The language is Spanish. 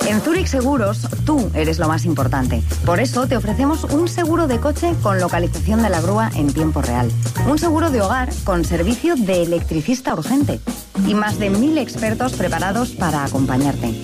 En Zurich Seguros, tú eres lo más importante. Por eso te ofrecemos un seguro de coche con localización de la grúa en tiempo real. Un seguro de hogar con servicio de electricista urgente. Y más de 1000 expertos preparados para acompañarte.